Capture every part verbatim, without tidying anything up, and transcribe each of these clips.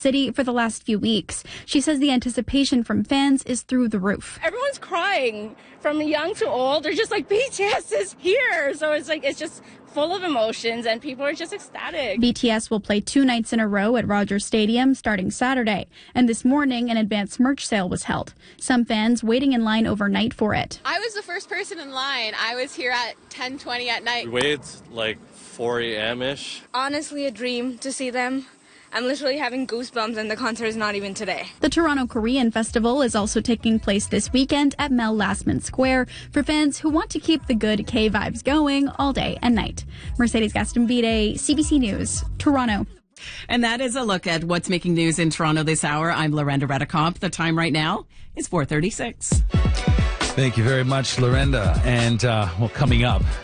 city for the last few weeks. She says the anticipation from fans is through the roof. Everyone's crying, from young to old. They're just like, B T S is here. So it's like, it's just full of emotions and people are just ecstatic. B T S will play two nights in a row at Rogers Stadium starting Saturday. And this morning, an advance merch sale was held. Some fans waiting in line overnight for it. I was the first person in line. I was here at ten twenty at night. We waited like four a.m.-ish. Honestly, a dream to see them. I'm literally having goosebumps and the concert is not even today. The Toronto Korean Festival is also taking place this weekend at Mel Lastman Square for fans who want to keep the good K vibes going all day and night. Mercedes Gaston-Bide, C B C News, Toronto. And that is a look at what's making news in Toronto this hour. I'm Lorenda Redicomp. The time right now is four thirty-six. Thank you very much, Lorenda. And, uh, well, coming up...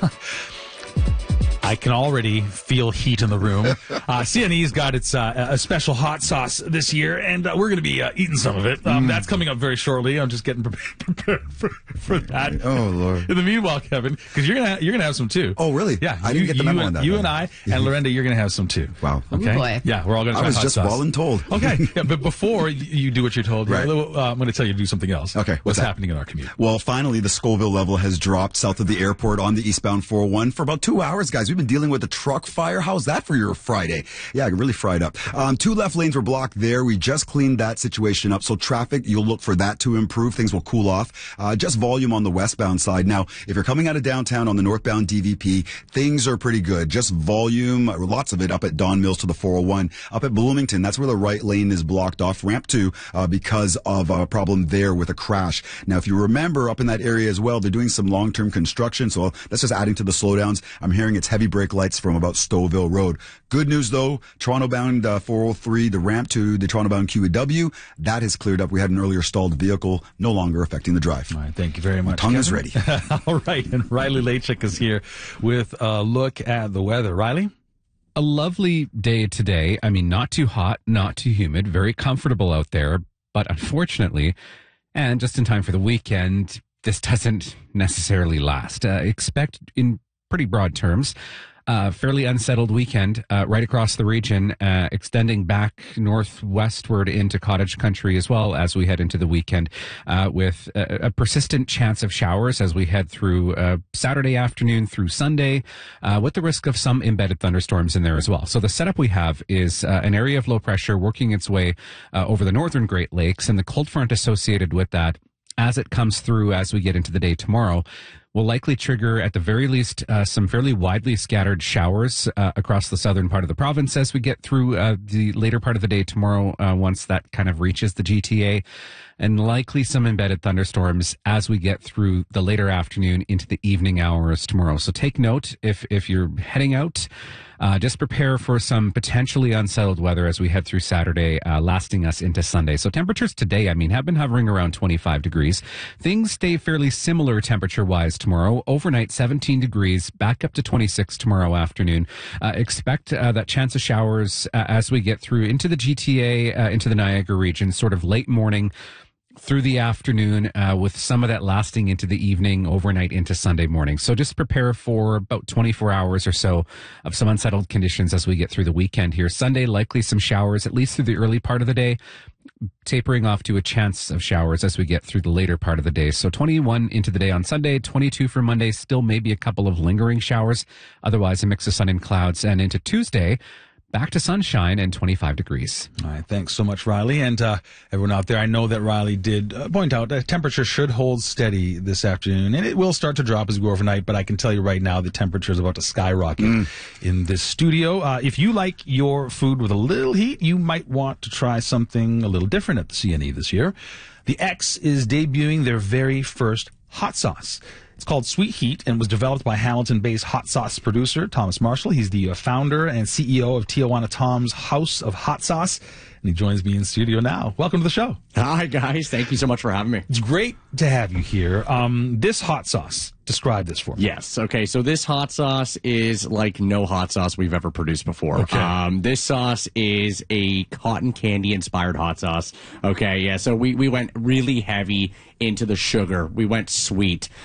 I can already feel heat in the room. Uh, C N E's got its uh, a special hot sauce this year, and uh, we're going to be uh, eating some of it. Um, mm. That's coming up very shortly. I'm just getting prepared for, for that. Oh Lord! In the meanwhile, Kevin, because you're gonna you're gonna have some too. Oh really? Yeah, I you, didn't get the memo you, on that. You though. and I and Lorenda, you're gonna have some too. Wow. Okay. Oh, boy. Yeah, we're all gonna. Try I was hot just sauce. well and told. Okay, yeah, but before you do what you're told, right. uh, I'm going to tell you to do something else. Okay. What's, What's happening in our commute? Well, finally, the Scoville level has dropped south of the airport on the eastbound four oh one for about two hours, guys. We've been dealing with a truck fire. How's that for your Friday? Yeah, really fried up. Um, two left lanes were blocked there. We just cleaned that situation up. So traffic, you'll look for that to improve. Things will cool off. Uh, just volume on the westbound side. Now, if you're coming out of downtown on the northbound D V P, things are pretty good. Just volume, lots of it up at Don Mills to the four oh one. Up at Bloomington, that's where the right lane is blocked off. Ramp two, uh, because of a problem there with a crash. Now, if you remember, up in that area as well, they're doing some long-term construction. So that's just adding to the slowdowns. I'm hearing it's heavy brake lights from about Stouffville Road. Good news, though, Toronto-bound uh, four oh three, the ramp to the Toronto-bound Q E W, that has cleared up. We had an earlier stalled vehicle, no longer affecting the drive. All right, thank you very much. My tongue Kevin. is ready. All right, and Riley Lachik is here with a look at the weather. Riley? A lovely day today. I mean, not too hot, not too humid, very comfortable out there. But unfortunately, and just in time for the weekend, this doesn't necessarily last. Uh, expect in pretty broad terms, uh, fairly unsettled weekend uh, right across the region, uh, extending back northwestward into cottage country as well as we head into the weekend, uh, with a, a persistent chance of showers as we head through uh, Saturday afternoon through Sunday, uh, with the risk of some embedded thunderstorms in there as well. So the setup we have is uh, an area of low pressure working its way uh, over the northern Great Lakes, and the cold front associated with that as it comes through as we get into the day tomorrow will likely trigger, at the very least, uh, some fairly widely scattered showers uh, across the southern part of the province as we get through uh, the later part of the day tomorrow, uh, once that kind of reaches the G T A, and likely some embedded thunderstorms as we get through the later afternoon into the evening hours tomorrow. So take note if if you're heading out. Uh, just prepare for some potentially unsettled weather as we head through Saturday, uh, lasting us into Sunday. So temperatures today, I mean, have been hovering around twenty-five degrees. Things stay fairly similar temperature-wise tomorrow. Overnight, seventeen degrees, back up to twenty-six tomorrow afternoon. Uh, expect uh, that chance of showers uh, as we get through into the G T A, uh, into the Niagara region, sort of late morning through the afternoon, uh, with some of that lasting into the evening, overnight into Sunday morning. So just prepare for about twenty-four hours or so of some unsettled conditions as we get through the weekend here. Sunday, likely some showers, at least through the early part of the day, tapering off to a chance of showers as we get through the later part of the day. So twenty-one into the day on Sunday, twenty-two for Monday, still maybe a couple of lingering showers. Otherwise, a mix of sun and clouds. And into Tuesday, back to sunshine and twenty-five degrees. All right. Thanks so much, Riley. And uh, everyone out there, I know that Riley did uh, point out that temperature should hold steady this afternoon, and it will start to drop as we go overnight, but I can tell you right now the temperature is about to skyrocket mm. in this studio. Uh, if you like your food with a little heat, you might want to try something a little different at the C N E this year. The X is debuting their very first hot sauce. It's called Sweet Heat and was developed by Hamilton-based hot sauce producer Thomas Marshall. He's the founder and C E O of Tijuana Tom's House of Hot Sauce, and he joins me in studio now. Welcome to the show. Hi, guys. Thank you so much for having me. It's great to have you here. Um, this hot sauce, describe this for me. Yes. Okay. So this hot sauce is like no hot sauce we've ever produced before. Okay. Um, this sauce is a cotton candy inspired hot sauce. Okay. Yeah. So we, we went really heavy into the sugar. We went sweet. Uh,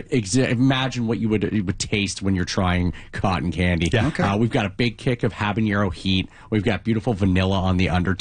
exa- imagine what you would you would taste when you're trying cotton candy. Yeah. Okay. Uh, we've got a big kick of habanero heat. We've got beautiful vanilla on the undertone.